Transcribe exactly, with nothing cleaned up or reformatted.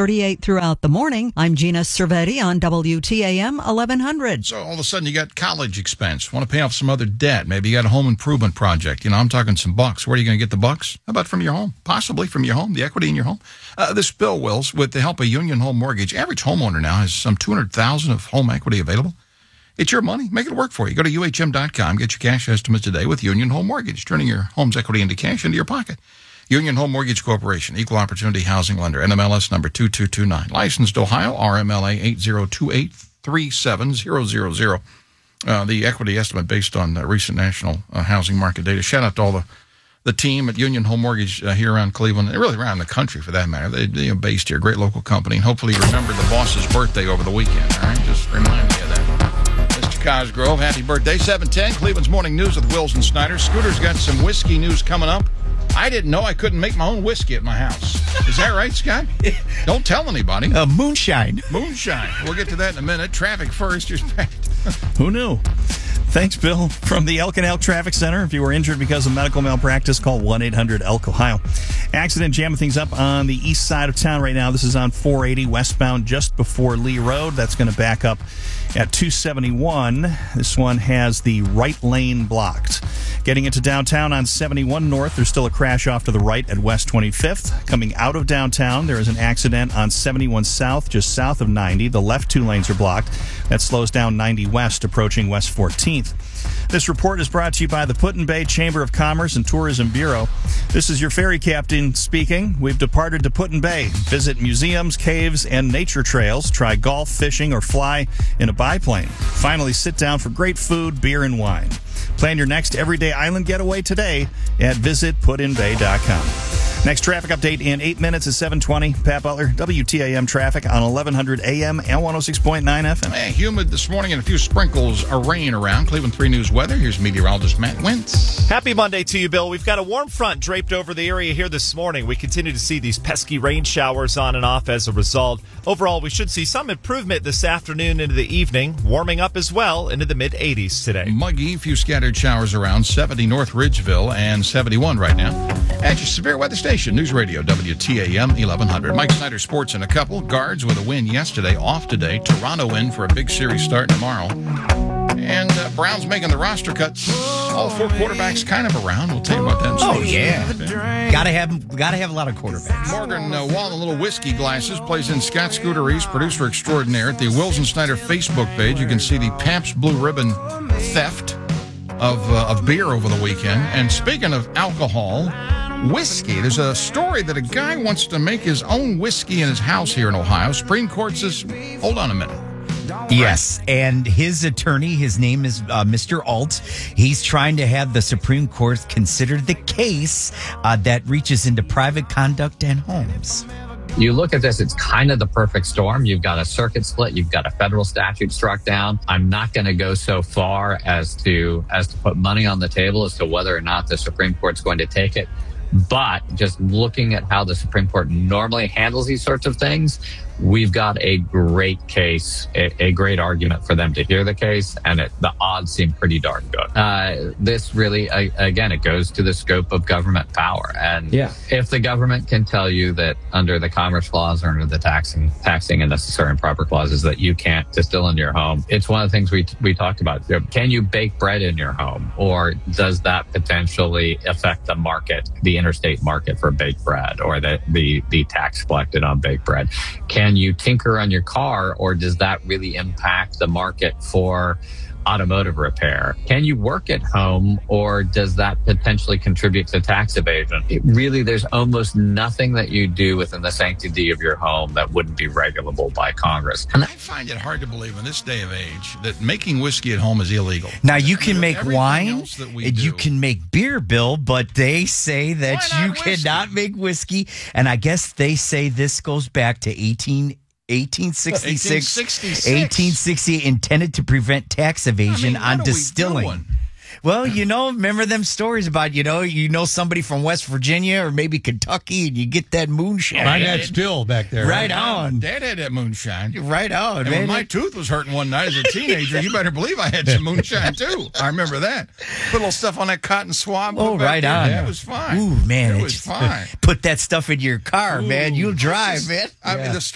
thirty-eight throughout the morning. I'm Gina Cervetti on W T A M eleven hundred. So all of a sudden you got college expense. Want to pay off some other debt. Maybe you got a home improvement project. You know, I'm talking some bucks. Where are you going to get the bucks? How about from your home? Possibly from your home, the equity in your home. Uh, this bill, Wills, with the help of Union Home Mortgage, average homeowner now has some two hundred thousand dollars of home equity available. It's your money. Make it work for you. Go to U H M dot com. Get your cash estimate today with Union Home Mortgage, turning your home's equity into cash into your pocket. Union Home Mortgage Corporation, Equal Opportunity Housing Lender, N M L S number two two two nine. Licensed Ohio, R M L A eight zero two eight three seven zero zero zero. Uh, the equity estimate based on uh, recent national uh, housing market data. Shout out to all the, the team at Union Home Mortgage uh, here around Cleveland, and really around the country for that matter. They, they are based here, great local company, and hopefully you remember the boss's birthday over the weekend, all right? Just remind me of that. Mister Cosgrove, happy birthday. seven ten, Cleveland's Morning News with Wills and Snyder. Scooter's got some whiskey news coming up. I didn't know I couldn't make my own whiskey at my house. Is that right, Scott? Don't tell anybody. Uh, moonshine. Moonshine. We'll get to that in a minute. Traffic first. Here's Pat. Who knew? Thanks, Bill. From the Elk and Elk Traffic Center. If you were injured because of medical malpractice, call one eight hundred elk ohio. Accident jamming things up on the east side of town right now. This is on four eighty westbound just before Lee Road. That's going to back up at two seventy-one. This one has the right lane blocked. Getting into downtown on seventy-one North, there's still a crash off to the right at West twenty-fifth. Coming out of downtown, there is an accident on seventy-one South, just south of ninety. The left two lanes are blocked. That slows down ninety West, approaching West fourteenth. This report is brought to you by the Put-in-Bay Chamber of Commerce and Tourism Bureau. This is your ferry captain speaking. We've departed to Put-in-Bay. Visit museums, caves, and nature trails. Try golf, fishing, or fly in a biplane. Finally, sit down for great food, beer, and wine. Plan your next everyday island getaway today at visit put in bay dot com. Next traffic update in eight minutes is seven twenty. Pat Butler, W T A M traffic on eleven hundred A M and one oh six point nine F M. Hey, humid this morning and a few sprinkles of rain around. Cleveland three News weather. Here's meteorologist Matt Wentz. Happy Monday to you, Bill. We've got a warm front draped over the area here this morning. We continue to see these pesky rain showers on and off as a result. Overall, we should see some improvement this afternoon into the evening, warming up as well into the mid eighties today. Muggy, few scattered showers around. seventy North Ridgeville and seventy-one right now. At your severe weather station, News Radio W T A M eleven hundred. Mike Snyder Sports in a couple. Guards with a win yesterday, off today. Toronto in for a big series start tomorrow. And uh, Browns making the roster cuts. All four quarterbacks kind of around. We'll tell you about that. Oh, yeah. Gotta have, gotta have a lot of quarterbacks. Morgan uh, Wallen, little whiskey glasses, plays in Scott Scooter East, producer extraordinaire. At the Wills and Snyder Facebook page, you can see the Pabst Blue Ribbon theft of, uh, of beer over the weekend. And speaking of alcohol, whiskey. There's a story that a guy wants to make his own whiskey in his house here in Ohio. Supreme Court says, hold on a minute. Yes, and his attorney, his name is uh, Mister Alt. He's trying to have the Supreme Court consider the case uh, that reaches into private conduct and homes. You look at this, it's kind of the perfect storm. You've got a circuit split. You've got a federal statute struck down. I'm not going to go so far as to as to put money on the table as to whether or not the Supreme Court's going to take it. But just looking at how the Supreme Court normally handles these sorts of things, we've got a great case, a, a great argument for them to hear the case, and it, the odds seem pretty darn good. Uh, this really, uh, again, it goes to the scope of government power. And yeah. if the government can tell you that under the Commerce Clause or under the taxing taxing and necessary and proper clauses that you can't distill in your home, it's one of the things we we talked about. Can you bake bread in your home, or does that potentially affect the market, the interstate market for baked bread, or the the, the tax collected on baked bread? Can you tinker on your car, or does that really impact the market for automotive repair? Can you work at home, or does that potentially contribute to tax evasion? It really, there's almost nothing that you do within the sanctity of your home that wouldn't be regulable by Congress. And I find it hard to believe in this day of age that making whiskey at home is illegal. Now, you can make Everything wine, else that we and you do- can make beer, Bill, but they say that Why you not whiskey? cannot make whiskey. And I guess they say this goes back to eighteen eighteen sixty-six, eighteen sixty-six. eighteen sixty, intended to prevent tax evasion I mean, what on are we distilling. doing? Well, you know, remember them stories about, you know, you know somebody from West Virginia or maybe Kentucky, and you get that moonshine. Find that still back there. Right on. Dad had that moonshine. Right on, And man. when my tooth was hurting one night as a teenager, you better believe I had some moonshine, too. I remember that. Put a little stuff on that cotton swab. Oh, put back right there. on. It was fine. Ooh, man. It it was just- fine. Put that stuff in your car, man. You'll drive, man. I mean, the